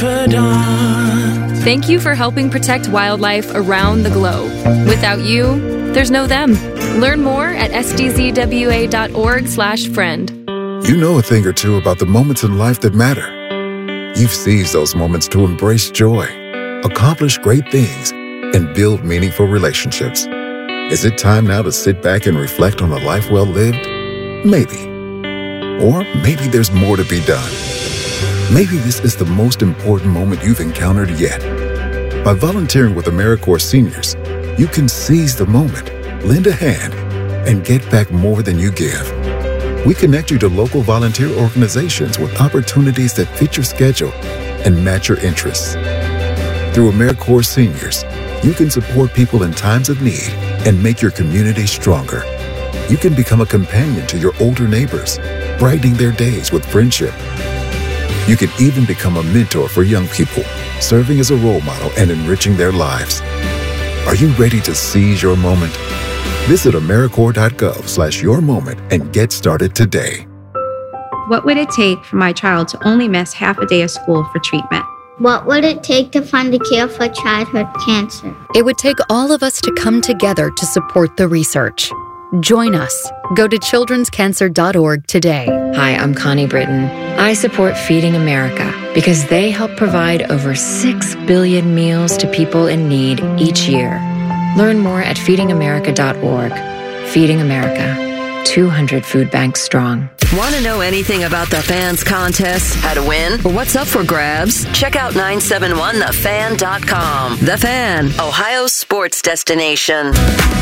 confidant. Thank you for helping protect wildlife around the globe. Without you, there's no them. Learn more at sdzwa.org/friend. You know a thing or two about the moments in life that matter. You've seized those moments to embrace joy, accomplish great things, and build meaningful relationships. Is it time now to sit back and reflect on a life well lived? Maybe. Or maybe there's more to be done. Maybe this is the most important moment you've encountered yet. By volunteering with AmeriCorps Seniors, you can seize the moment, lend a hand, and get back more than you give. We connect you to local volunteer organizations with opportunities that fit your schedule and match your interests. Through AmeriCorps Seniors, you can support people in times of need and make your community stronger. You can become a companion to your older neighbors, brightening their days with friendship. You can even become a mentor for young people, serving as a role model and enriching their lives. Are you ready to seize your moment? Visit AmeriCorps.gov/yourmoment and get started today. What would it take for my child to only miss half a day of school for treatment? What would it take to find a cure for childhood cancer? It would take all of us to come together to support the research. Join us. Go to childrenscancer.org today. Hi, I'm Connie Britton. I support Feeding America because they help provide over 6 billion meals to people in need each year. Learn more at feedingamerica.org. Feeding America, 200 food banks strong. Want to know anything about the Fan's contest, how to win, or what's up for grabs? Check out 971thefan.com. The Fan, Ohio's sports destination.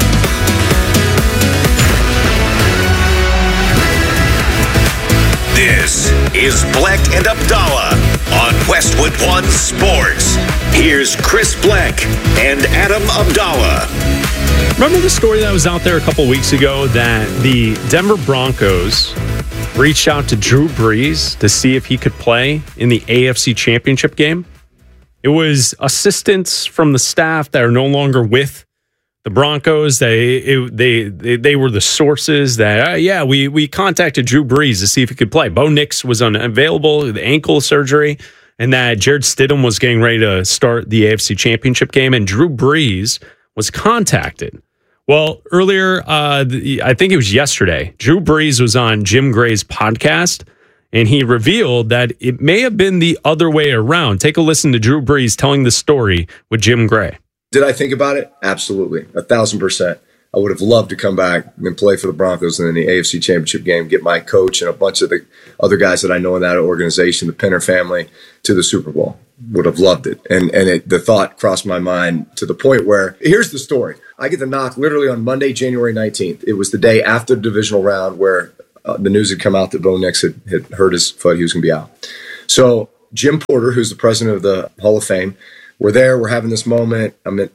This is Bleck and Abdallah on Westwood One Sports. Here's Chris Bleck and Adam Abdallah. Remember the story that was out there a couple weeks ago that the Denver Broncos reached out to Drew Brees to see if he could play in the AFC Championship game? It was assistants from the staff that are no longer with the Broncos. They were the sources that, we contacted Drew Brees to see if he could play. Bo Nix was unavailable, the ankle surgery, and that Jared Stidham was getting ready to start the AFC Championship game, and Drew Brees was contacted. Well, earlier, I think it was yesterday, Drew Brees was on Jim Gray's podcast, and he revealed that it may have been the other way around. Take a listen to Drew Brees telling the story with Jim Gray. Did I think about it? Absolutely. 1,000%. I would have loved to come back and play for the Broncos in the AFC Championship game, get my coach and a bunch of the other guys that I know in that organization, the Penner family, to the Super Bowl. Would have loved it. And the thought crossed my mind to the point where, here's the story. I get the knock literally on Monday, January 19th. It was the day after the divisional round where the news had come out that Bo Nix had hurt his foot. He was going to be out. So Jim Porter, who's the president of the Hall of Fame, we're there. We're having this moment.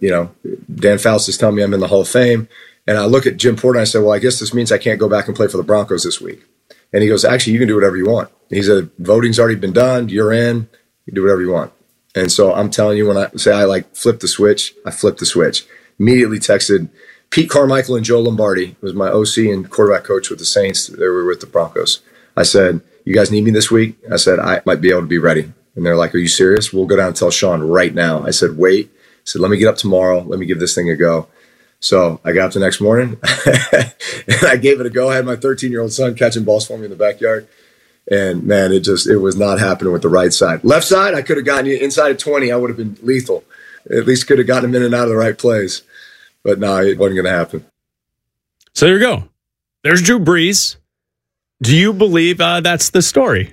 Dan Faust is telling me I'm in the Hall of Fame. And I look at Jim Porter and I said, well, I guess this means I can't go back and play for the Broncos this week. And he goes, actually, you can do whatever you want. He said, voting's already been done. You're in. You do whatever you want. And so I'm telling you, when I say I flip the switch, I flipped the switch. Immediately texted Pete Carmichael and Joe Lombardi, who was my OC and quarterback coach with the Saints. They were with the Broncos. I said, you guys need me this week? I said, I might be able to be ready. And they're like, are you serious? We'll go down and tell Sean right now. I said, wait. I said, let me get up tomorrow. Let me give this thing a go. So I got up the next morning and I gave it a go. I had my 13-year-old son catching balls for me in the backyard. And man, it was not happening with the right side. Left side, I could have gotten you inside of 20. I would have been lethal. At least could have gotten him in and out of the right plays. But no, it wasn't going to happen. So there you go. There's Drew Brees. Do you believe that's the story?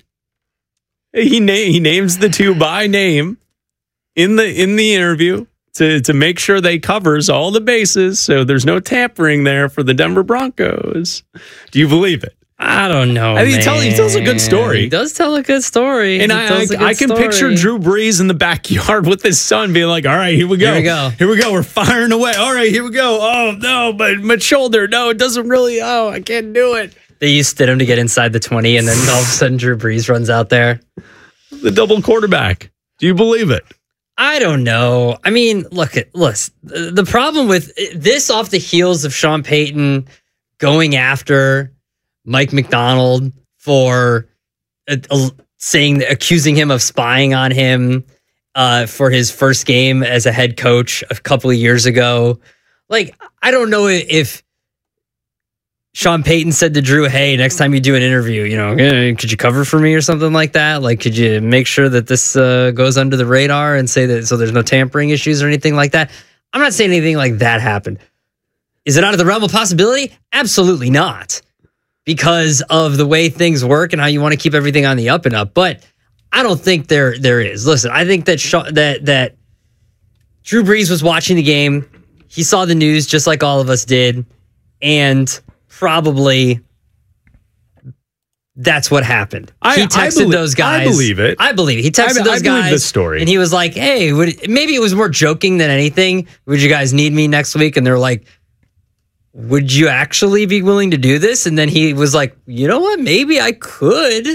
He names the two by name in the interview to make sure they covers all the bases, so there's no tampering there for the Denver Broncos. Do you believe it? I don't know. I mean, he tells a good story. He does tell a good story. And I can picture Drew Brees in the backyard with his son being like, all right, here we go. Here we go. We're firing away. All right, here we go. Oh, no, but my shoulder. No, it doesn't really. Oh, I can't do it. They used Stidham to get inside the 20, and then all of a sudden Drew Brees runs out there. The double quarterback. Do you believe it? I don't know. I mean, listen, the problem with this off the heels of Sean Payton going after Mike McDonald for accusing him of spying on him for his first game as a head coach a couple of years ago. Like, I don't know if Sean Payton said to Drew, hey, next time you do an interview, could you cover for me or something like that? Like, could you make sure that this goes under the radar and say that so there's no tampering issues or anything like that? I'm not saying anything like that happened. Is it out of the realm of possibility? Absolutely not. Because of the way things work and how you want to keep everything on the up and up. But I don't think there is. Listen, I think that that Drew Brees was watching the game. He saw the news just like all of us did. And probably that's what happened. He texted those guys. I believe it. I believe it. He texted those guys. I believe this story. And he was like, hey, maybe it was more joking than anything. Would you guys need me next week? And they're like, would you actually be willing to do this? And then he was like, you know what? Maybe I could,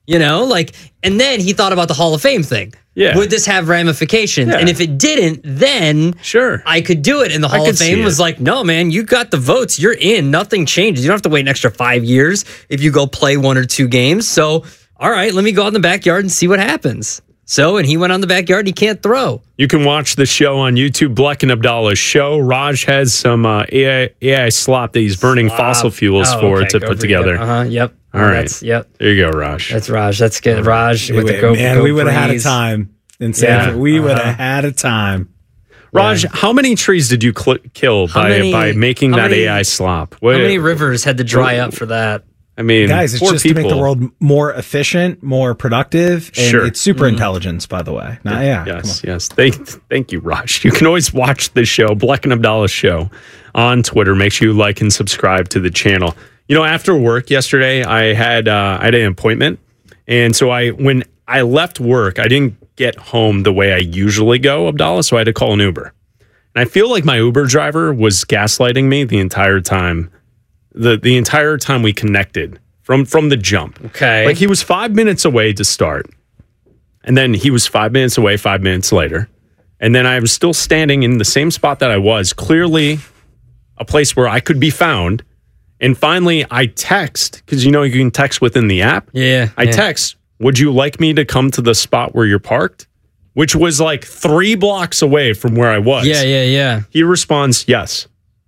and then he thought about the Hall of Fame thing. Yeah. Would this have ramifications? Yeah. And if it didn't, then sure, I could do it. And the Hall of Fame was like, no, man, you got the votes. You're in. Nothing changes. You don't have to wait an extra 5 years if you go play 1 or 2 games. So, all right, let me go out in the backyard and see what happens. So, and he went on the backyard and he can't throw. You can watch the show on YouTube, Bleck and Abdallah's show. Raj has some AI slop that he's burning fossil fuels to put together. Yep. All right. Yep. There you go, Raj. That's Raj. That's good. Raj with the go. Man, we would have had a time in Sanford. We would have had a time. Raj, how many trees did you kill by making that AI slop? How many rivers had to dry up for that? I mean, guys, it's just to make the world more efficient, more productive, and it's super intelligence, by the way. Yes. Thank you, Raj. You can always watch the show, Bleck and Abdallah's show, on Twitter. Make sure you like and subscribe to the channel. After work yesterday, I had an appointment, and so when I left work, I didn't get home the way I usually go, Abdallah, so I had to call an Uber. And I feel like my Uber driver was gaslighting me the entire time. The entire time we connected from the jump. Okay. Like he was 5 minutes away to start. And then he was 5 minutes away 5 minutes later. And then I was still standing in the same spot that I was, clearly a place where I could be found. And finally I text, because you can text within the app. Yeah. I text, would you like me to come to the spot where you're parked? Which was like 3 blocks away from where I was. Yeah. He responds, yes.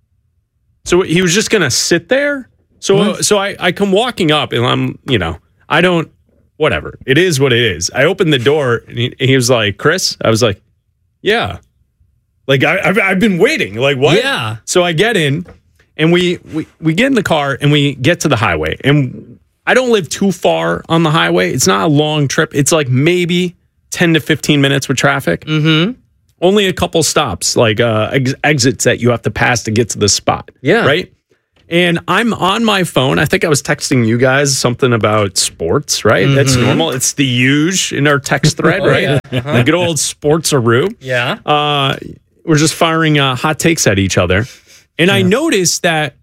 So he was just going to sit there. So I come walking up and I'm, I don't, whatever. It is what it is. I opened the door and he was like, Chris? I was like, yeah. Like I've been waiting. Like what? Yeah. So I get in and we get in the car and we get to the highway. And I don't live too far on the highway. It's not a long trip. It's like maybe 10 to 15 minutes with traffic. Mm-hmm. Only a couple stops, like exits that you have to pass to get to the spot. Yeah. Right? And I'm on my phone. I think I was texting you guys something about sports, right? Mm-hmm. That's normal. It's the huge in our text thread, right? Yeah. Uh-huh. The good old sports-a-roo. Yeah. We're just firing hot takes at each other. And I noticed that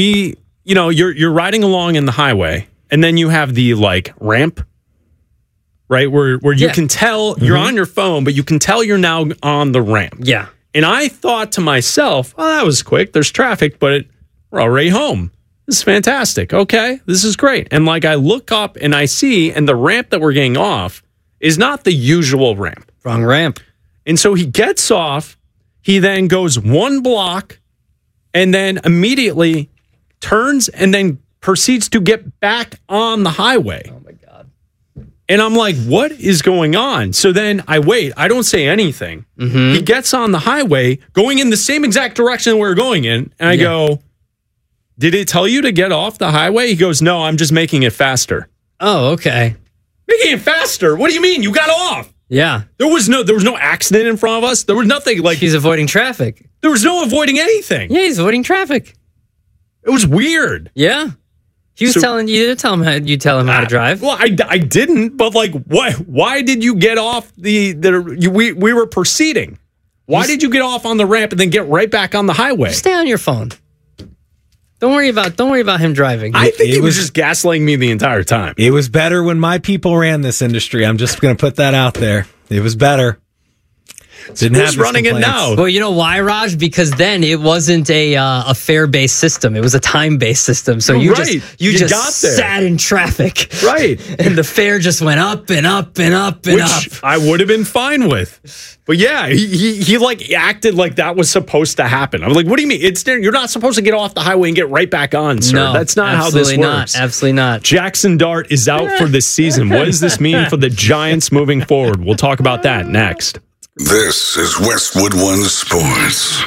you're riding along in the highway, and then you have the ramp, right? Where you can tell you're on your phone, but you can tell you're now on the ramp. Yeah. And I thought to myself, oh, that was quick. There's traffic, but we're already home. This is fantastic. Okay, this is great. And I look up and I see, and the ramp that we're getting off is not the usual ramp. Wrong ramp. And so he gets off. He then goes 1 block and then immediately turns and then proceeds to get back on the highway. Oh, my God. And I'm like, what is going on? So then I wait. I don't say anything. Mm-hmm. He gets on the highway going in the same exact direction we're going in. And I go, did it tell you to get off the highway? He goes, no, I'm just making it faster. Oh, okay. Making it faster? What do you mean? You got off. Yeah. There was no accident in front of us. There was nothing He's avoiding traffic. There was no avoiding anything. Yeah, he's avoiding traffic. It was weird. Yeah. He was telling you to tell him how to drive. Well, I didn't, but why did you get off we were proceeding? Why did you get off on the ramp and then get right back on the highway? Stay on your phone. Don't worry about him driving. I think he was just gaslighting me the entire time. It was better when my people ran this industry. I'm just going to put that out there. It was better. Who's running it now? Well, you know why, Raj? Because then it wasn't a fare-based system. It was a time-based system. So you just got there. sat in traffic. Right. And the fare just went up and up and up and up. Which I would have been fine with. But yeah, he like acted like that was supposed to happen. I was like, what do you mean? You're not supposed to get off the highway and get right back on, sir. No, that's not how this works. Absolutely not. Jackson Dart is out for this season. What does this mean for the Giants moving forward? We'll talk about that next. This is Westwood One Sports.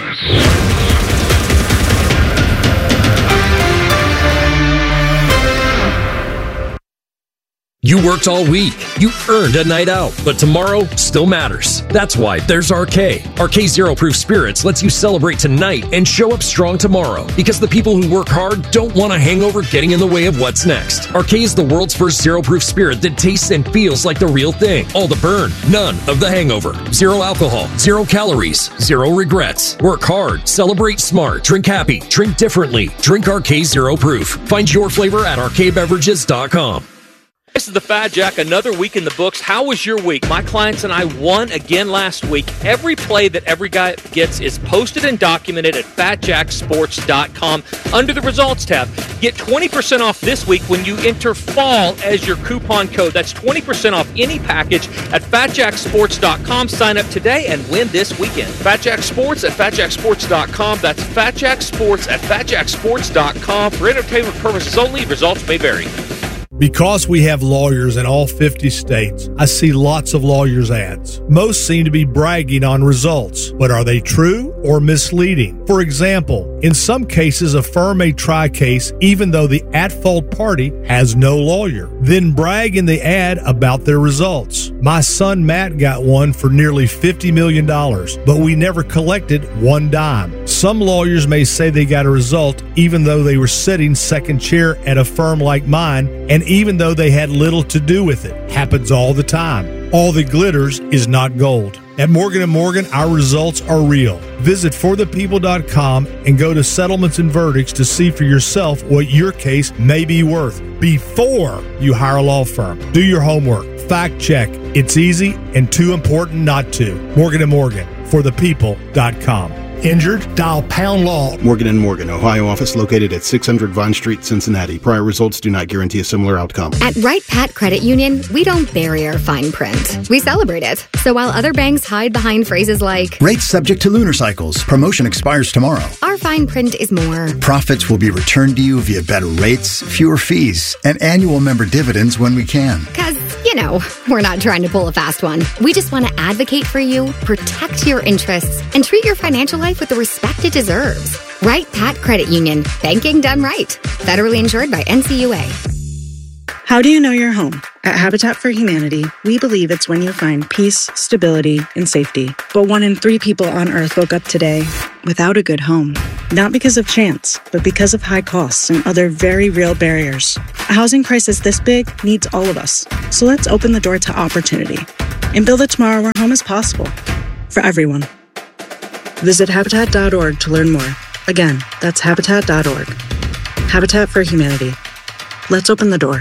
You worked all week. You earned a night out, but tomorrow still matters. That's why there's RK. RK Zero Proof Spirits lets you celebrate tonight and show up strong tomorrow, because the people who work hard don't want a hangover getting in the way of what's next. RK is the world's first zero proof spirit that tastes and feels like the real thing. All the burn, none of the hangover. Zero alcohol, 0 calories, 0 regrets. Work hard, celebrate smart, drink happy, drink differently. Drink RK Zero Proof. Find your flavor at rkbeverages.com. This is the Fat Jack, another week in the books. How was your week? My clients and I won again last week. Every play that every guy gets is posted and documented at fatjacksports.com under the results tab. Get 20% off this week when you enter FALL as your coupon code. That's 20% off any package at fatjacksports.com. Sign up today and win this weekend. Fat Jack Sports at fatjacksports.com. That's fatjacksports at fatjacksports.com. For entertainment purposes only, results may vary. Because we have lawyers in all 50 states, I see lots of lawyers' ads. Most seem to be bragging on results, but are they true or misleading? For example, in some cases, a firm may try a case even though the at-fault party has no lawyer, then brag in the ad about their results. My son Matt got one for nearly $50 million, but we never collected one dime. Some lawyers may say they got a result even though they were sitting second chair at a firm like mine, and even though they had little to do with it. Happens all the time. All that glitters is not gold. At Morgan & Morgan, our results are real. Visit forthepeople.com and go to settlements and verdicts to see for yourself what your case may be worth before you hire a law firm. Do your homework. Fact check. It's easy and too important not to. Morgan & Morgan, forthepeople.com. Injured? Dial pound law. Morgan & Morgan, Ohio office located at 600 Vine Street, Cincinnati. Prior results do not guarantee a similar outcome. At Wright Pat Credit Union, we don't bury our fine print. We celebrate it. So while other banks hide behind phrases like, rates subject to lunar cycles, promotion expires tomorrow, our fine print is more, profits will be returned to you via better rates, fewer fees, and annual member dividends when we can. Because, you know, we're not trying to pull a fast one. We just want to advocate for you, protect your interests, and treat your financial life with the respect it deserves. Wright Pat Credit Union. Banking done right. Federally insured by NCUA. How do you know your home? At Habitat for Humanity, we believe it's when you find peace, stability, and safety. But 1 in 3 people on Earth woke up today without a good home. Not because of chance, but because of high costs and other very real barriers. A housing crisis this big needs all of us. So let's open the door to opportunity and build a tomorrow where home is possible for everyone. Visit Habitat.org to learn more. Again, that's Habitat.org. Habitat for Humanity. Let's open the door.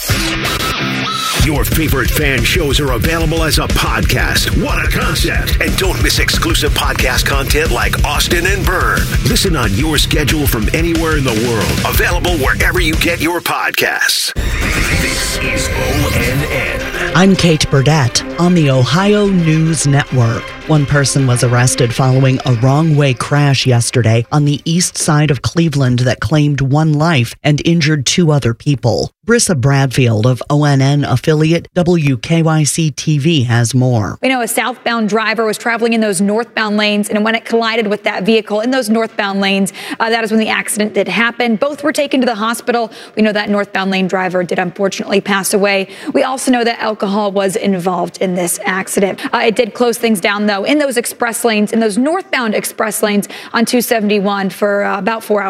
Your favorite fan shows are available as a podcast. What a concept. And don't miss exclusive podcast content like Austin and Byrne. Listen on your schedule from anywhere in the world. Available wherever you get your podcasts. This is ONN. I'm Kate Burdett on the Ohio News Network. One person was arrested following a wrong-way crash yesterday on the east side of Cleveland that claimed 1 life and injured 2 other people. Brissa Bradfield of ONN affiliate WKYC-TV has more. We know a southbound driver was traveling in those northbound lanes, and when it collided with that vehicle in those northbound lanes, that is when the accident did happen. Both were taken to the hospital. We know that northbound lane driver did unfortunately pass away. We also know that alcohol was involved in this accident. It did close things down, though, in those express lanes, in those northbound express lanes on 271 for about 4 hours.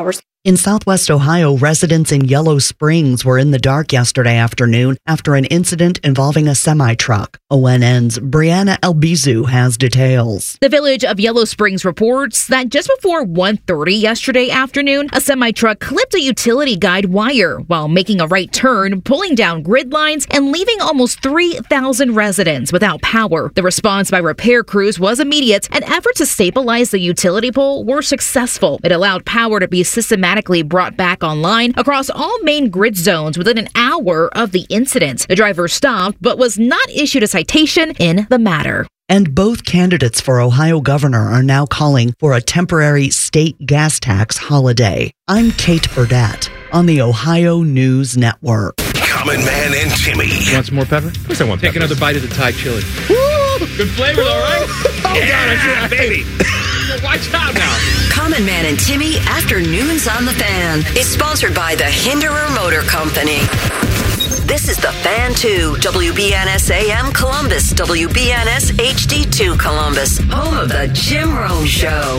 In Southwest Ohio, residents in Yellow Springs were in the dark yesterday afternoon after an incident involving a semi-truck. ONN's Brianna Albizu has details. The village of Yellow Springs reports that just before 1:30 yesterday afternoon, a semi-truck clipped a utility guide wire while making a right turn, pulling down grid lines and leaving almost 3,000 residents without power. The response by repair crews was immediate, and efforts to stabilize the utility pole were successful. It allowed power to be systematically brought back online across all main grid zones within an hour of the incident. The driver stopped but was not issued a citation in the matter. And both candidates for Ohio governor are now calling for a temporary state gas tax holiday. I'm Kate Burdett on the Ohio News Network. Common Man and Timmy. You want some more pepper? Of course I want pepper. Take another bite of the Thai chili. Woo! Good flavor, though, right? Oh, yeah, baby. Watch out now. Common Man and Timmy Afternoons on the Fan is sponsored by the Hinderer Motor Company. This is the Fan 2, WBNS AM Columbus, WBNS HD2 Columbus, home of the Jim Rome Show.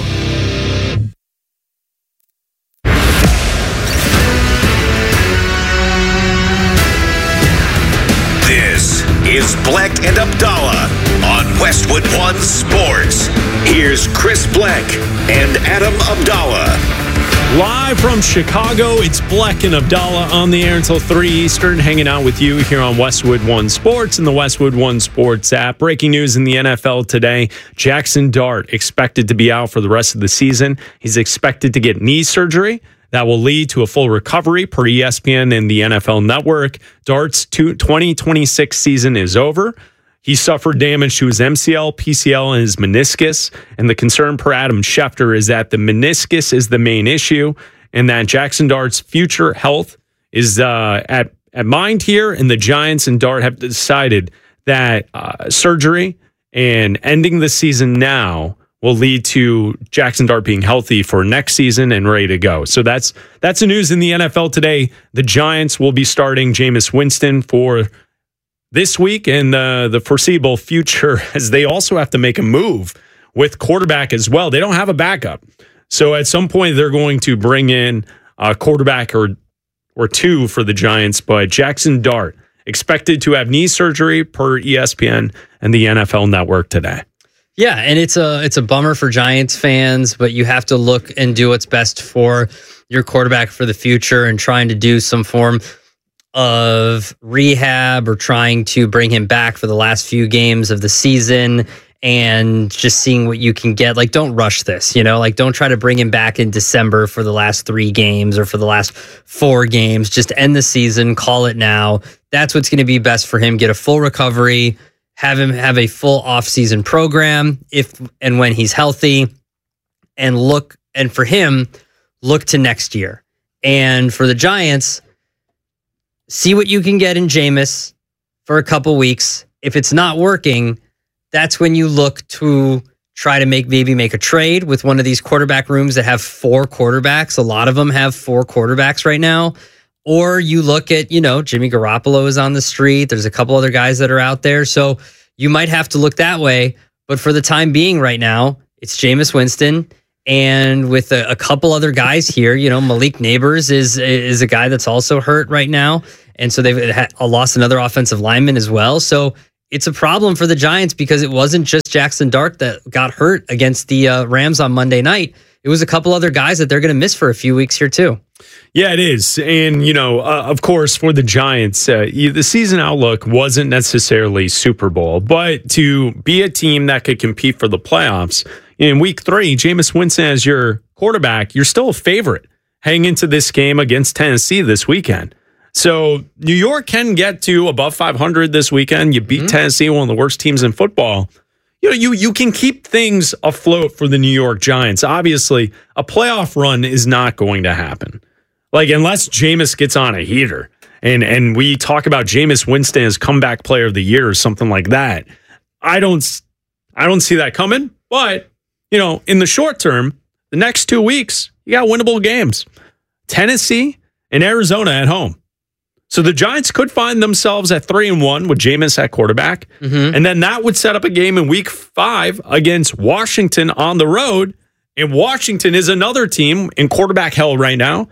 This is Bleck and Abdallah on Westwood One Sports. Here's Chris Bleck and Adam Abdallah. Live from Chicago, it's Bleck and Abdallah on the air until 3 Eastern, hanging out with you here on Westwood One Sports and the Westwood One Sports app. Breaking news in the NFL today, Jackson Dart expected to be out for the rest of the season. He's expected to get knee surgery. That will lead to a full recovery per ESPN and the NFL Network. Dart's 2026 season is over. He suffered damage to his MCL, PCL, and his meniscus. And the concern per Adam Schefter is that the meniscus is the main issue and that Jackson Dart's future health is at mind here. And the Giants and Dart have decided that surgery and ending the season now will lead to Jackson Dart being healthy for next season and ready to go. So that's the news in the NFL today. The Giants will be starting Jameis Winston for this week and the foreseeable future, as they also have to make a move with quarterback as well. They don't have a backup. So at some point, they're going to bring in a quarterback or two for the Giants. But Jackson Dart expected to have knee surgery per ESPN and the NFL Network today. Yeah, and it's a bummer for Giants fans, but you have to look and do what's best for your quarterback for the future and trying to do some form of rehab or trying to bring him back for the last few games of the season and just seeing what you can get. Like, don't rush this, don't try to bring him back in December for the last 3 games or for the last 4 games. Just end the season, call it now. That's what's going to be best for him. Get a full recovery, have him have a full off-season program if and when he's healthy, and for him, look to next year. And for the Giants, see what you can get in Jameis for a couple weeks. If it's not working, that's when you look to try to maybe make a trade with one of these quarterback rooms that have 4 quarterbacks. A lot of them have 4 quarterbacks right now. Or you look at, Jimmy Garoppolo is on the street. There's a couple other guys that are out there. So you might have to look that way. But for the time being right now, it's Jameis Winston. And with a couple other guys here, Malik Neighbors is a guy that's also hurt right now. And so they've lost another offensive lineman as well. So it's a problem for the Giants because it wasn't just Jackson Dart that got hurt against the Rams on Monday night. It was a couple other guys that they're going to miss for a few weeks here too. Yeah, it is. And, of course, for the Giants, the season outlook wasn't necessarily Super Bowl, but to be a team that could compete for the playoffs in week 3, Jameis Winston as your quarterback, you're still a favorite heading into this game against Tennessee this weekend. So New York can get to above 500 this weekend. You beat Tennessee, one of the worst teams in football. You can keep things afloat for the New York Giants. Obviously, a playoff run is not going to happen. Like, unless Jameis gets on a heater and we talk about Jameis Winston as comeback player of the year or something like that. I don't see that coming. But, in the short term, the next 2 weeks, you got winnable games. Tennessee and Arizona at home. So the Giants could find themselves at 3-1 with Jameis at quarterback. And then that would set up a game in week 5 against Washington on the road. And Washington is another team in quarterback hell right now.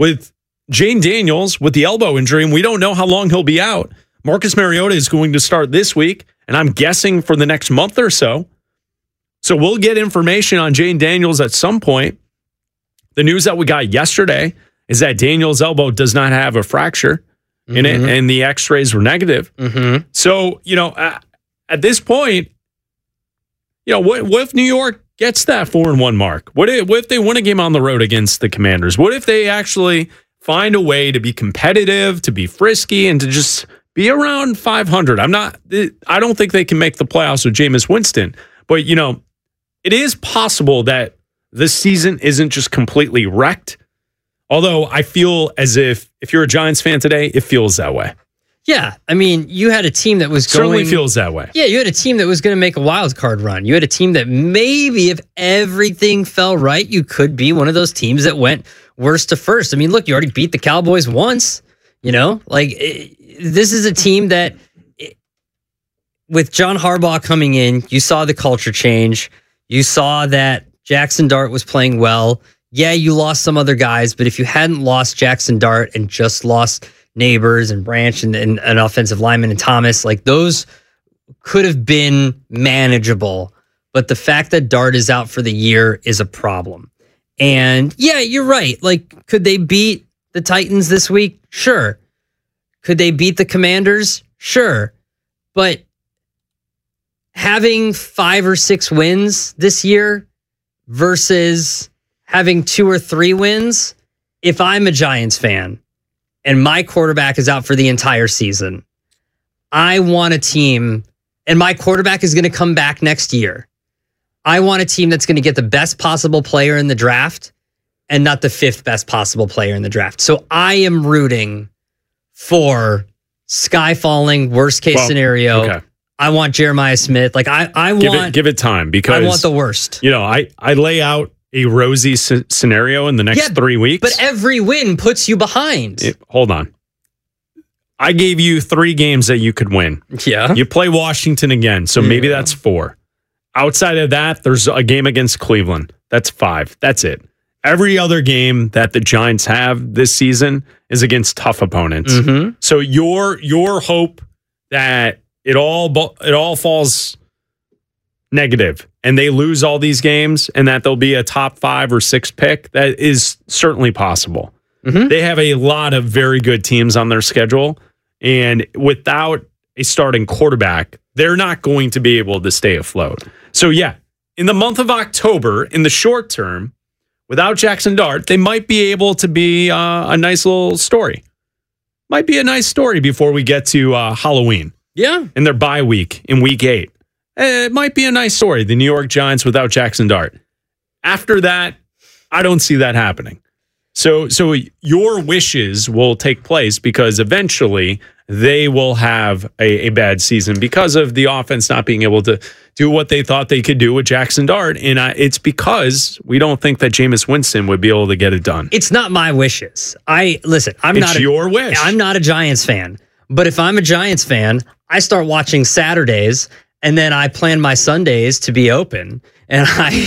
with Jane Daniels with the elbow injury, and we don't know how long he'll be out. Marcus Mariota is going to start this week, and I'm guessing for the next month or so. So we'll get information on Jane Daniels at some point. The news that we got yesterday is that Daniels' elbow does not have a fracture in it, and the x-rays were negative. So, at this point, what if New York gets that 4-1 mark? What if they win a game on the road against the Commanders? What if they actually find a way to be competitive, to be frisky, and to just be around 500? I don't think they can make the playoffs with Jameis Winston, but it is possible that this season isn't just completely wrecked. Although I feel as if you're a Giants fan today, it feels that way. Yeah, I mean, you had a team that was certainly feels that way. Yeah, you had a team that was going to make a wild card run. You had a team that maybe, if everything fell right, you could be one of those teams that went worst to first. I mean, look, you already beat the Cowboys once. This is a team that, with John Harbaugh coming in, you saw the culture change. You saw that Jackson Dart was playing well. Yeah, you lost some other guys, but if you hadn't lost Jackson Dart and just lost Neighbors and Branch and an offensive lineman and Thomas, those could have been manageable. But the fact that Dart is out for the year is a problem. And yeah, you're right. Could they beat the Titans this week? Sure. Could they beat the Commanders? Sure. But having 5 or 6 wins this year versus having 2 or 3 wins, if I'm a Giants fan and my quarterback is out for the entire season, I want a team, and my quarterback is going to come back next year. I want a team that's going to get the best possible player in the draft and not the 5th best possible player in the draft. So I am rooting for sky falling, worst case scenario. Okay. I want Jeremiah Smith. I want give it time, because I want the worst. I lay out a rosy scenario in the next 3 weeks. But every win puts you behind. Hold on. I gave you 3 games that you could win. Yeah. You play Washington again, so maybe that's 4. Outside of that, there's a game against Cleveland. That's 5. That's it. Every other game that the Giants have this season is against tough opponents. So your hope that it all falls negative and they lose all these games and that they'll be a top 5 or 6 pick, that is certainly possible. They have a lot of very good teams on their schedule, and without a starting quarterback, they're not going to be able to stay afloat. So yeah, in the month of October, in the short term, without Jackson Dart, they might be able to be a nice little story. Might be a nice story before we get to Halloween. Yeah. In their bye week in week 8. It might be a nice story, the New York Giants without Jackson Dart. After that, I don't see that happening. So your wishes will take place, because eventually they will have a bad season because of the offense not being able to do what they thought they could do with Jackson Dart. And it's because we don't think that Jameis Winston would be able to get it done. It's not my wishes. It's your wish. I'm not a Giants fan. But if I'm a Giants fan, I start watching Saturdays, and then I plan my Sundays to be open. And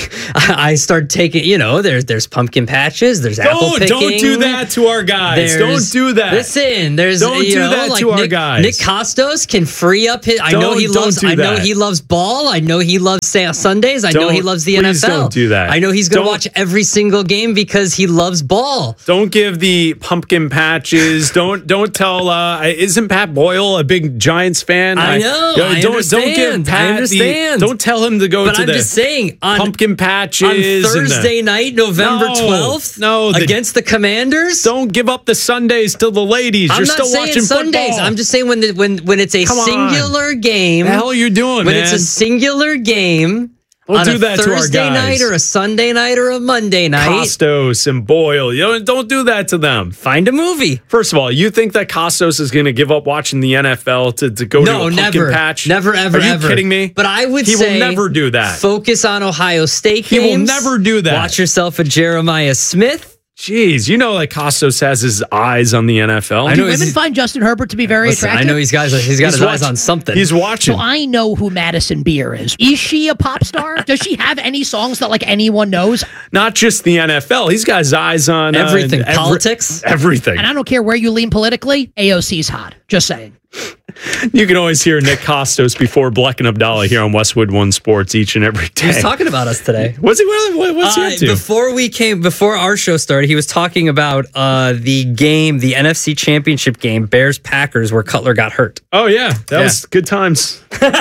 I start taking, there's pumpkin patches, there's apple picking. Don't do that to our guys. Don't do that. Listen, don't do that to our guys. Nick Costos can free up his. I know he loves ball. I know he loves Sundays. I know he loves the NFL. Don't do that. I know he's going to watch every single game because he loves ball. Don't give the pumpkin patches. Don't tell. Isn't Pat Boyle a big Giants fan? I know. I understand. Don't give Pat. I understand. Don't tell him to go but to I'm just saying. Pumpkin patches on Thursday night, November 12th, against the Commanders. Don't give up the Sundays to the ladies. You're still watching Sundays. Football. I'm just saying when it's a singular game. The hell are you doing, when it's a singular game. Don't on do a that to our Thursday guys. night or a Sunday night or a Monday night. Costos and Boyle. Don't do that to them. Find a movie. First of all, you think that Costos is going to give up watching the NFL to go to a pumpkin patch? Never, ever, Are you kidding me? But I would say he will never do that. Focus on Ohio State games. He will never do that. Watch yourself a Jeremiah Smith. Jeez, like Costos has his eyes on the NFL. Do women find Justin Herbert to be very attractive? I know he's got his eyes on something. He's watching. So I know who Madison Beer is. Is she a pop star? Does she have any songs that anyone knows? Not just the NFL. He's got his eyes on everything. Politics? Everything. And I don't care where you lean politically. AOC's hot. Just saying. You can always hear Nick Costos before Bleck and Abdallah here on Westwood One Sports each and every day. He was talking about us today. Was he? What's he up to? Before our show started, he was talking about the NFC Championship game, Bears-Packers, where Cutler got hurt. Oh, yeah. That was good times.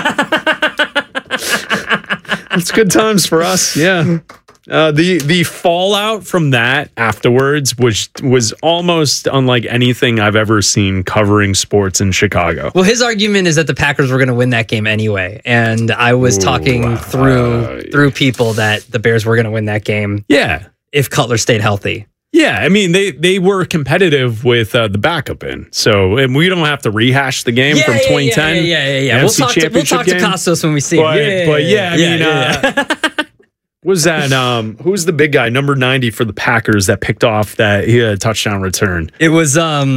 It's good times for us, yeah. The fallout from that afterwards was almost unlike anything I've ever seen covering sports in Chicago. Well, his argument is that the Packers were going to win that game anyway, and I was talking through people that the Bears were going to win that game. Yeah, if Cutler stayed healthy. Yeah, I mean they were competitive with the backup in, and we don't have to rehash the game from 2010. Yeah. We'll talk to Costos when we see him. Was that who's the big guy, number 90 for the Packers that picked off that he had a touchdown return? It was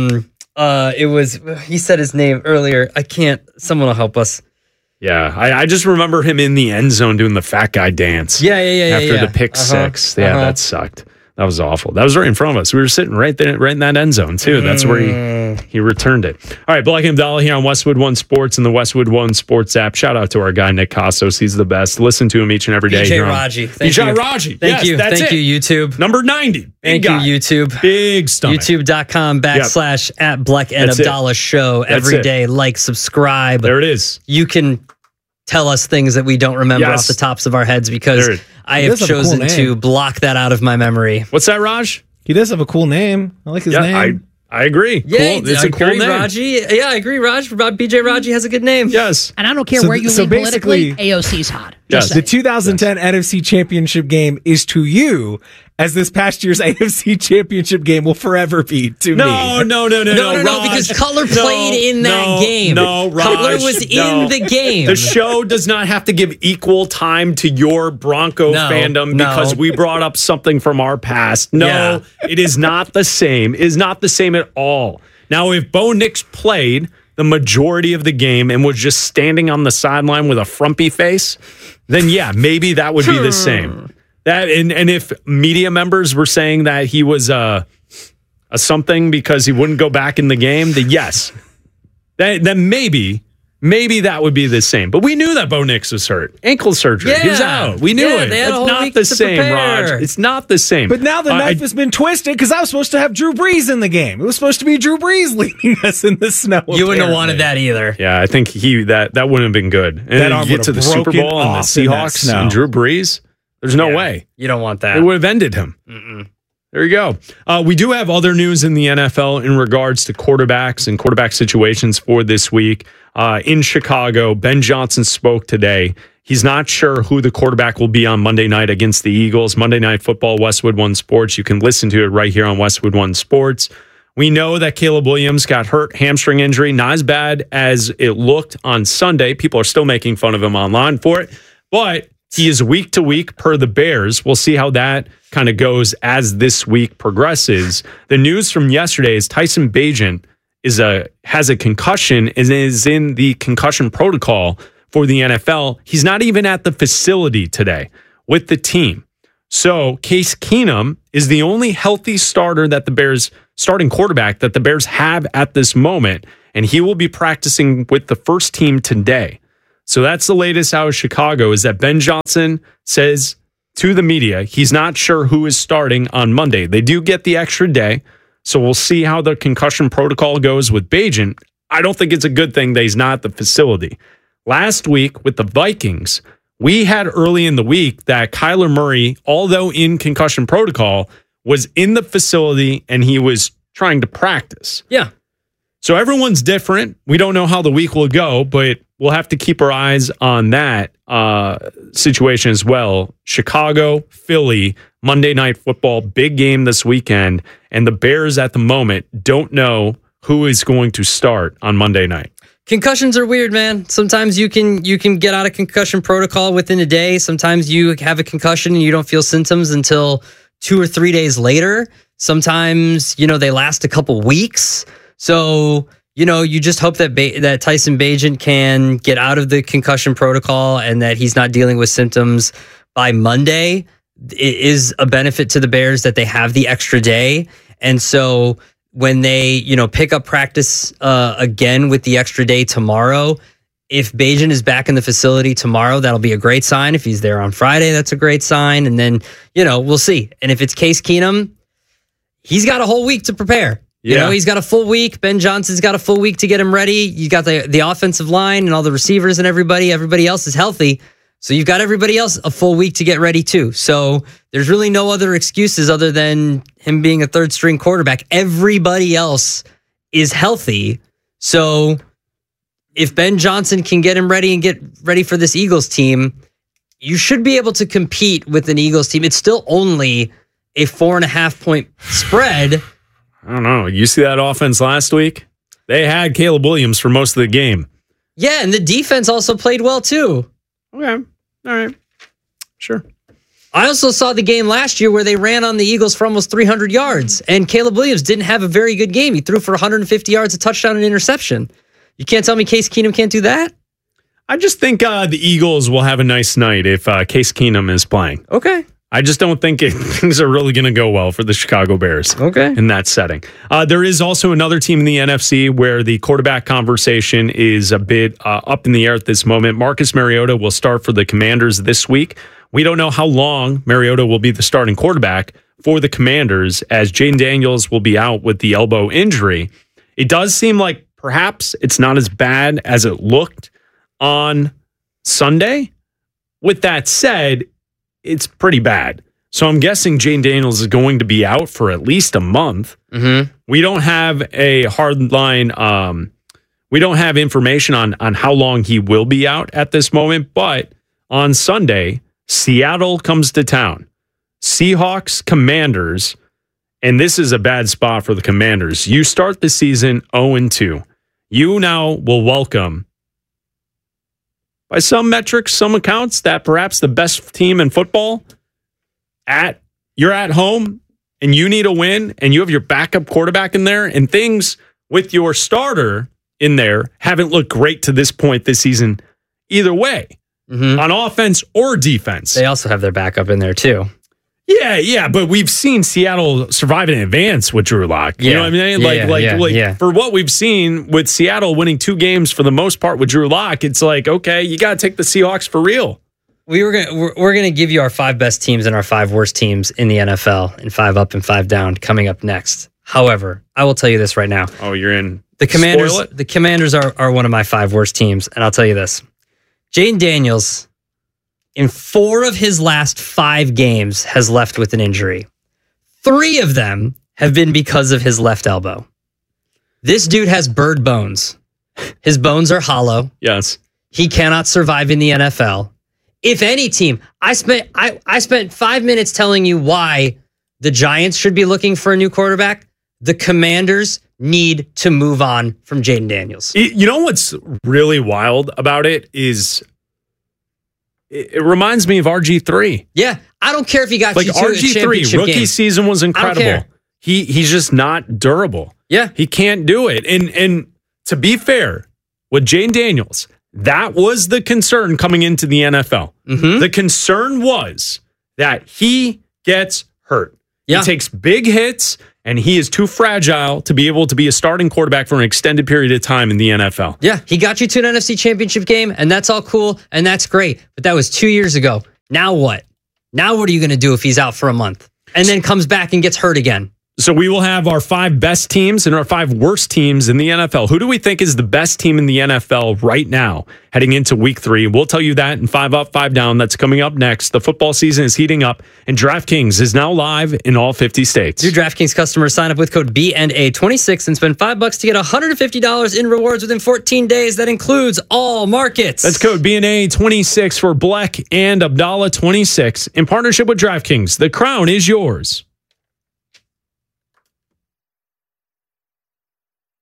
he said his name earlier. I can't. Someone will help us. Yeah, I just remember him in the end zone doing the fat guy dance. After the pick six. Yeah, that sucked. That was awful. That was right in front of us. We were sitting right there, right in that end zone, too. That's where he returned it. All right, Bleck and Abdallah here on Westwood One Sports and the Westwood One Sports app. Shout out to our guy, Nick Costos. He's the best. Listen to him each and every day. BJ Raji. Raji. Thank you. Thank you, YouTube. Number 90. Thank you, YouTube. Big stomach. YouTube.com / at Bleck and Abdallah show every day. Like, subscribe. There it is. You can tell us things that we don't remember off the tops of our heads because I have chosen to block that out out of my memory. What's that, Raj? He does have a cool name. I like his name. I agree. Yeah, cool. It's a cool name. Raji. Yeah, I agree, Raj. BJ Raji has a good name. Yes. And I don't care where you lean politically, AOC's hot. Yes. The 2010 NFC Championship game is to you as this past year's AFC Championship game will forever be to me. No, because Cutler played in that game. No, Raj. Cutler was in the game. The show does not have to give equal time to your Bronco fandom because we brought up something from our past. No, it is not the same. It is not the same at all. Now, if Bo Nix played the majority of the game and was just standing on the sideline with a frumpy face, then maybe that would be the same. That and if media members were saying that he was a something because he wouldn't go back in the game, then yes, then maybe that would be the same. But we knew that Bo Nix was hurt, ankle surgery. He was out. We knew it. It's not the same, Raj. It's not the same. But now the knife has been twisted because I was supposed to have Drew Brees in the game. It was supposed to be Drew Brees leading us in the snow. You wouldn't have wanted that either. Yeah, I think that wouldn't have been good. And that arm get to the Super Bowl and the Seahawks and Drew Brees. There's no way. You don't want that. It would have ended him. Mm-mm. There you go. We do have other news in the NFL in regards to quarterbacks and quarterback situations for this week. In Chicago, Ben Johnson spoke today. He's not sure who the quarterback will be on Monday night against the Eagles. Monday Night Football, Westwood One Sports. You can listen to it right here on Westwood One Sports. We know that Caleb Williams got hurt, hamstring injury. Not as bad as it looked on Sunday. People are still making fun of him online for it. But he is week to week per the Bears. We'll see how that kind of goes as this week progresses. The news from yesterday is Tyson Bagent has a concussion and is in the concussion protocol for the NFL. He's not even at the facility today with the team. So Case Keenum is the only healthy starting quarterback that the Bears have at this moment, and he will be practicing with the first team today. So that's the latest out of Chicago, is that Ben Johnson says to the media he's not sure who is starting on Monday. They do get the extra day, so we'll see how the concussion protocol goes with Bagent. I don't think it's a good thing that he's not at the facility. Last week with the Vikings, we had early in the week that Kyler Murray, although in concussion protocol, was in the facility and he was trying to practice. Yeah. So everyone's different. We don't know how the week will go, but we'll have to keep our eyes on that situation as well. Chicago, Philly, Monday Night Football, big game this weekend. And the Bears at the moment don't know who is going to start on Monday night. Concussions are weird, man. Sometimes you can get out of concussion protocol within a day. Sometimes you have a concussion and you don't feel symptoms until 2 or 3 days later. Sometimes, they last a couple weeks. So, you just hope that that Tyson Bagent can get out of the concussion protocol and that he's not dealing with symptoms by Monday. It is a benefit to the Bears that they have the extra day. And so when they, pick up practice again with the extra day tomorrow, if Bagent is back in the facility tomorrow, that'll be a great sign. If he's there on Friday, that's a great sign. And then, we'll see. And if it's Case Keenum, he's got a whole week to prepare. He's got a full week. Ben Johnson's got a full week to get him ready. You got the offensive line and all the receivers and everybody. Everybody else is healthy. So you've got everybody else a full week to get ready too. So there's really no other excuses other than him being a third string quarterback. Everybody else is healthy. So if Ben Johnson can get him ready and get ready for this Eagles team, you should be able to compete with an Eagles team. It's still only a 4.5 point spread. I don't know. You see that offense last week? They had Caleb Williams for most of the game. Yeah, and the defense also played well too. Okay. All right. Sure. I also saw the game last year where they ran on the Eagles for almost 300 yards, and Caleb Williams didn't have a very good game. He threw for 150 yards, a touchdown, and interception. You can't tell me Case Keenum can't do that? I just think the Eagles will have a nice night if Case Keenum is playing. Okay. I just don't think things are really going to go well for the Chicago Bears. Okay. In that setting. There is also another team in the NFC where the quarterback conversation is a bit up in the air at this moment. Marcus Mariota will start for the Commanders this week. We don't know how long Mariota will be the starting quarterback for the Commanders, as Jayden Daniels will be out with the elbow injury. It does seem like perhaps it's not as bad as it looked on Sunday. With that said, it's pretty bad. So I'm guessing Jayden Daniels is going to be out for at least a month. Mm-hmm. We don't have a hard line. We don't have information on how long he will be out at this moment. But on Sunday, Seattle comes to town. Seahawks, Commanders, and this is a bad spot for the Commanders. You start the season 0-2. You now will welcome, by some metrics, some accounts, that perhaps the best team in football. You're at home and you need a win, and you have your backup quarterback in there, and things with your starter in there haven't looked great to this point this season either way, on offense or defense. They also have their backup in there too. Yeah, but we've seen Seattle survive in advance with Drew Lock. You know what I mean? For what we've seen with Seattle winning 2 games for the most part with Drew Lock, it's like, okay, you got to take the Seahawks for real. We're gonna give you our 5 best teams and our 5 worst teams in the NFL, and 5 up and 5 down coming up next. However, I will tell you this right now. Oh, you're in. The Commanders. The Commanders are one of my 5 worst teams, and I'll tell you this: Jayden Daniels, in 4 of his last 5 games, has left with an injury. 3 of them have been because of his left elbow. This dude has bird bones. His bones are hollow. Yes. He cannot survive in the NFL. If any team, I spent 5 minutes telling you why the Giants should be looking for a new quarterback. The Commanders need to move on from Jayden Daniels. You know what's really wild about it is it reminds me of RG3. Yeah, I don't care if he got like you to a championship rookie game. season was incredible. He's just not durable. Yeah, he can't do it. And to be fair, with Jayden Daniels, that was the concern coming into the NFL. Mm-hmm. The concern was that he gets hurt. Yeah. He takes big hits, and he is too fragile to be able to be a starting quarterback for an extended period of time in the NFL. Yeah, he got you to an NFC championship game, and that's all cool, and that's great. But that was 2 years ago. Now what? Now what are you going to do if he's out for a month and then comes back and gets hurt again? So we will have our 5 best teams and our 5 worst teams in the NFL. Who do we think is the best team in the NFL right now heading into week 3? We'll tell you that in 5 up, 5 down. That's coming up next. The football season is heating up, and DraftKings is now live in all 50 states. New DraftKings customers sign up with code BNA26 and spend $5 to get $150 in rewards within 14 days. That includes all markets. That's code BNA26 for Black and Abdallah 26 in partnership with DraftKings. The crown is yours.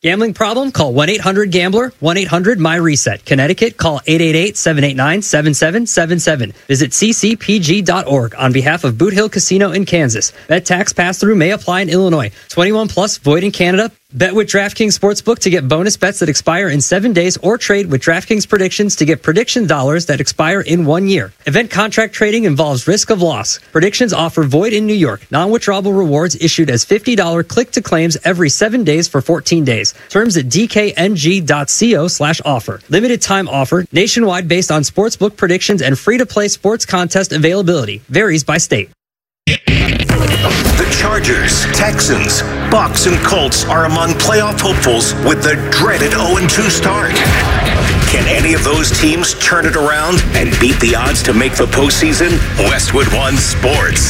Gambling problem? Call 1-800-GAMBLER, 1-800-MY-RESET. Connecticut, call 888-789-7777. Visit ccpg.org on behalf of Boot Hill Casino in Kansas. Bet tax pass-through may apply in Illinois. 21 plus, void in Canada. Bet with DraftKings Sportsbook to get bonus bets that expire in 7 days, or trade with DraftKings Predictions to get prediction dollars that expire in 1 year. Event contract trading involves risk of loss. Predictions offer void in New York. Non-withdrawable rewards issued as $50 click-to-claims every 7 days for 14 days. Terms at dkng.co/offer. Limited time offer. Nationwide based on sportsbook predictions and free-to-play sports contest availability. Varies by state. The Chargers, Texans, Bucs, and Colts are among playoff hopefuls with the dreaded 0-2 start. Can any of those teams turn it around and beat the odds to make the postseason? Westwood One Sports.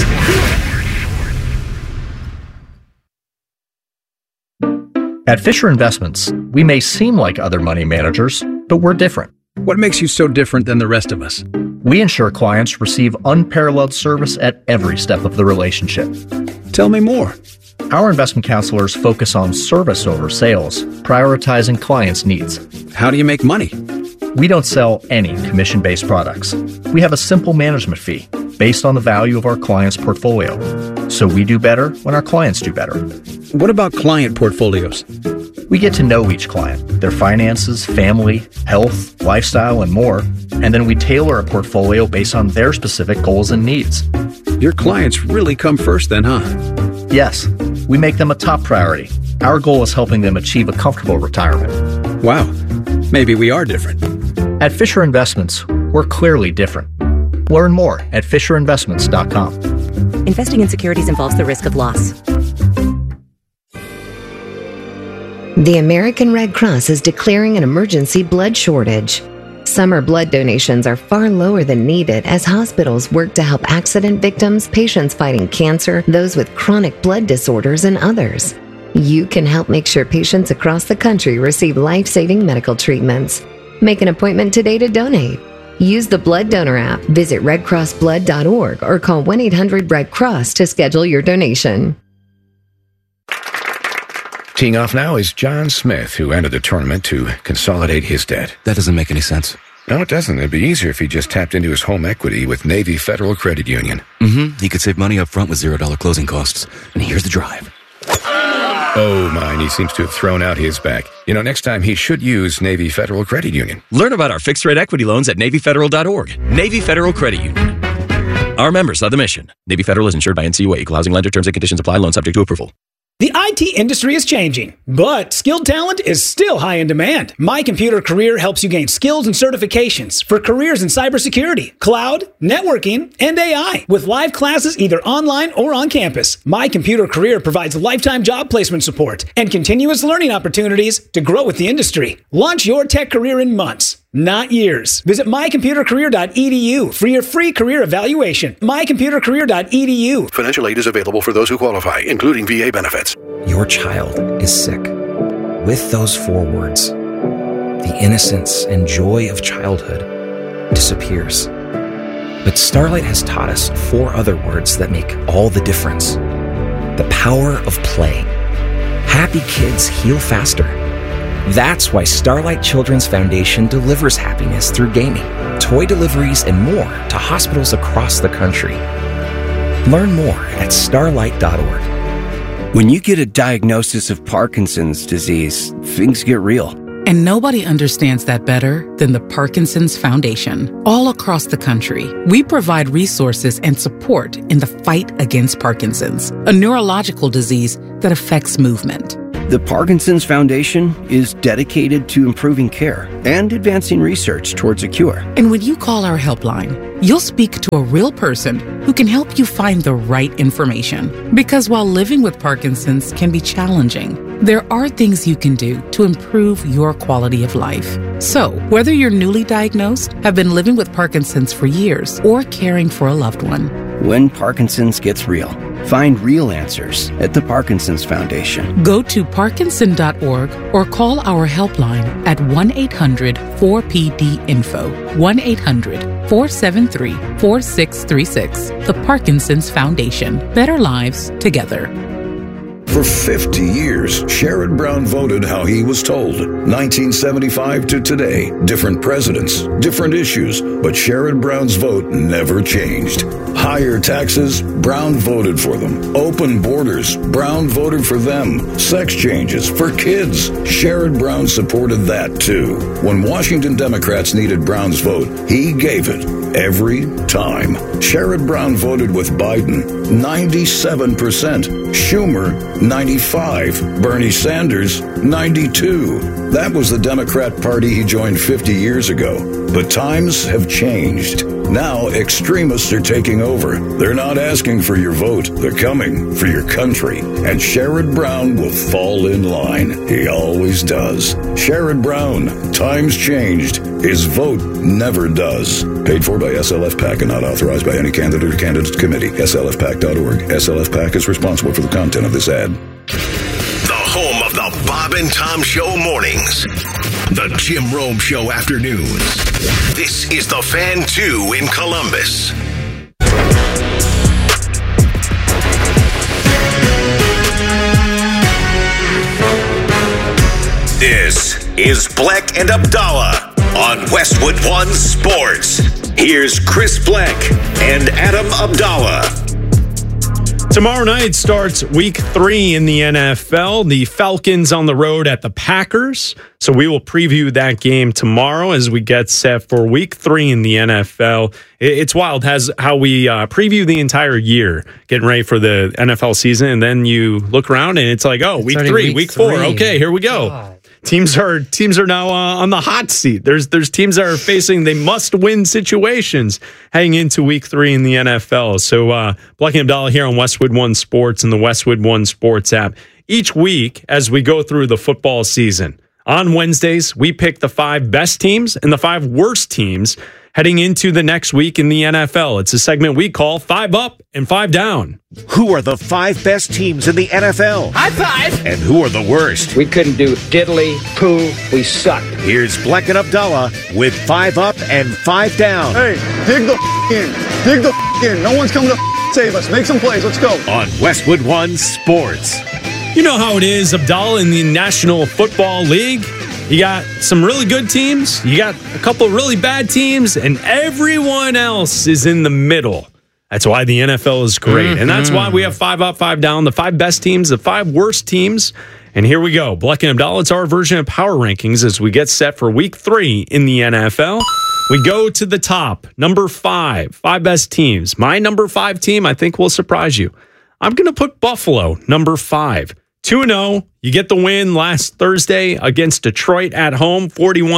At Fisher Investments, we may seem like other money managers, but we're different. What makes you so different than the rest of us? We ensure clients receive unparalleled service at every step of the relationship. Tell me more. Our investment counselors focus on service over sales, prioritizing clients' needs. How do you make money? We don't sell any commission-based products. We have a simple management fee based on the value of our clients' portfolio. So we do better when our clients do better. What about client portfolios? We get to know each client, their finances, family, health, lifestyle, and more, and then we tailor a portfolio based on their specific goals and needs. Your clients really come first then, huh? Yes, we make them a top priority. Our goal is helping them achieve a comfortable retirement. Wow, maybe we are different. At Fisher Investments, we're clearly different. Learn more at FisherInvestments.com. Investing in securities involves the risk of loss. The American Red Cross is declaring an emergency blood shortage. Summer blood donations are far lower than needed as hospitals work to help accident victims, patients fighting cancer, those with chronic blood disorders, and others. You can help make sure patients across the country receive life-saving medical treatments. Make an appointment today to donate. Use the Blood Donor app, visit redcrossblood.org, or call 1-800-RED-CROSS to schedule your donation. Teeing off now is John Smith, who entered the tournament to consolidate his debt. That doesn't make any sense. No, it doesn't. It'd be easier if he just tapped into his home equity with Navy Federal Credit Union. He could save money up front with $0 closing costs. And here's the drive. Oh, mine. He seems to have thrown out his back. You know, next time he should use Navy Federal Credit Union. Learn about our fixed-rate equity loans at NavyFederal.org. Navy Federal Credit Union. Our members of the mission. Navy Federal is insured by NCUA. Equal housing lender. Terms and conditions apply. Loan subject to approval. The IT industry is changing, but skilled talent is still high in demand. My Computer Career helps you gain skills and certifications for careers in cybersecurity, cloud, networking, and AI, with live classes either online or on campus. My Computer Career provides lifetime job placement support and continuous learning opportunities to grow with the industry. Launch your tech career in months, not years. Visit mycomputercareer.edu for your free career evaluation. mycomputercareer.edu. Financial aid is available for those who qualify, including VA benefits. Your child is sick. With those 4 words, the innocence and joy of childhood disappears. But Starlight has taught us 4 other words that make all the difference. The power of play. Happy kids heal faster. That's why Starlight Children's Foundation delivers happiness through gaming, toy deliveries, and more to hospitals across the country. Learn more at starlight.org. When you get a diagnosis of Parkinson's disease, things get real. And nobody understands that better than the Parkinson's Foundation. All across the country, we provide resources and support in the fight against Parkinson's, a neurological disease that affects movement. The Parkinson's Foundation is dedicated to improving care and advancing research towards a cure. And when you call our helpline, you'll speak to a real person who can help you find the right information. Because while living with Parkinson's can be challenging, there are things you can do to improve your quality of life. So, whether you're newly diagnosed, have been living with Parkinson's for years, or caring for a loved one, when Parkinson's gets real, find real answers at the Parkinson's Foundation. Go to parkinson.org or call our helpline at 1-800-4PD-INFO, 1-800-473-4636. The Parkinson's Foundation. Better lives together. For 50 years, Sherrod Brown voted how he was told. 1975 to today, different presidents, different issues, but Sherrod Brown's vote never changed. Higher taxes, Brown voted for them. Open borders, Brown voted for them. Sex changes for kids, Sherrod Brown supported that too. When Washington Democrats needed Brown's vote, he gave it every time. Sherrod Brown voted with Biden, 97%. Schumer, 95. Bernie Sanders, 92. That was the Democrat Party he joined 50 years ago. But times have changed. Now extremists are taking over. They're not asking for your vote. They're coming for your country. And Sherrod Brown will fall in line. He always does. Sherrod Brown, times changed. His vote never does. Paid for by SLF PAC and not authorized by any candidate or candidates committee. SLFPAC.org. SLF PAC is responsible for the content of this ad. The home of the Bob and Tom Show mornings. The Jim Rome Show afternoons. This is the Fan 2 in Columbus. This is Bleck and Abdallah on Westwood One Sports. Here's Chris Bleck and Adam Abdallah. Tomorrow night starts week 3 in the NFL. The Falcons on the road at the Packers. So we will preview that game tomorrow as we get set for week 3 in the NFL. It's wild how we preview the entire year, getting ready for the NFL season. And then you look around and it's like, oh, week 3, week 4. Okay, here we go. God. Teams are now on the hot seat. There's teams that are facing they must win situations heading into week 3 in the NFL. So Bleck and Abdallah here on Westwood One Sports and the Westwood One Sports app. Each week as we go through the football season, on Wednesdays we pick the 5 best teams and the 5 worst teams heading into the next week in the NFL. It's a segment we call 5 Up and 5 Down. Who are the 5 best teams in the NFL? High five! And who are the worst? We couldn't do diddly, poo, we suck. Here's Bleck and Abdallah with 5 Up and 5 Down. Hey, dig the in. Dig the in. No one's coming to save us. Make some plays. Let's go. On Westwood One Sports. You know how it is, Abdallah, in the National Football League. You got some really good teams, you got a couple of really bad teams, and everyone else is in the middle. That's why the NFL is great. And that's why we have 5 Up, 5 Down, the 5 best teams, the 5 worst teams. And here we go. Bleck and Abdallah, it's our version of Power Rankings as we get set for week 3 in the NFL. We go to the top, number 5 best teams. My number 5 team, I think, will surprise you. I'm going to put Buffalo, number 5. 2-0. You get the win last Thursday against Detroit at home,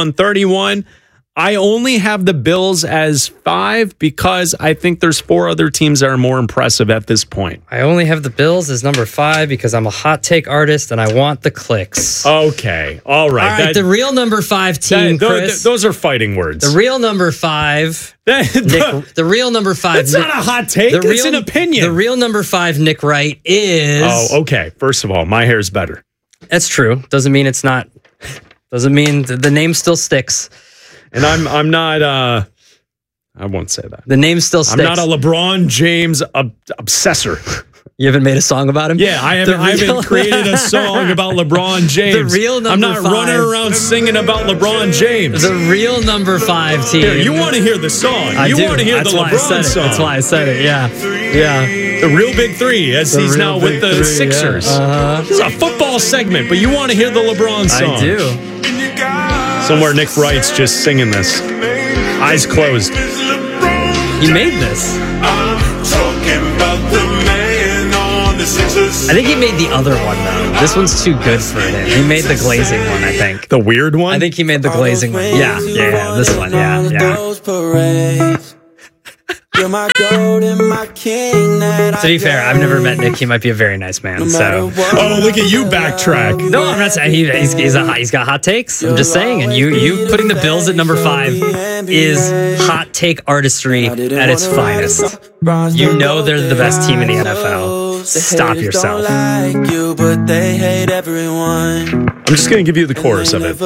41-31. I only have the Bills as 5 because I think there's 4 other teams that are more impressive at this point. I only have the Bills as number 5 because I'm a hot take artist and I want the clicks. Okay. All right. All right. The real number 5 team, Chris. Those are fighting words. The real number 5. The real number 5. It's not a hot take. It's an opinion. The real number 5, Nick Wright, is... Oh, okay. First of all, my hair's better. That's true. Doesn't mean it's not... Doesn't mean the name still sticks. And I'm not, I won't say that. The name still sticks. I'm not a LeBron James obsessor. You haven't made a song about him? Yeah, I haven't created a song about LeBron James. The real number 5. I'm not running around singing about LeBron James. The real number 5 team. Here, you want to hear the song. You want to hear the LeBron song. That's why I said it, yeah. The real big 3, as he's now with the Sixers. Yeah. This is a football segment, but you want to hear the LeBron song. I do. Somewhere Nick Wright's just singing this. Eyes closed. You made this. I think he made the other one, though. This one's too good for him. He made the glazing one, I think. The weird one? I think he made the glazing one. Yeah, this one, yeah. You're my gold and my king. To be fair, I've never met Nick. He might be a very nice man. So, look at you backtrack. No, I'm not saying he's got hot takes. I'm just saying, and you putting the Bills at number 5 is hot take artistry at its finest. You know they're the best team in the NFL. Stop yourself. I'm just going to give you the chorus of it.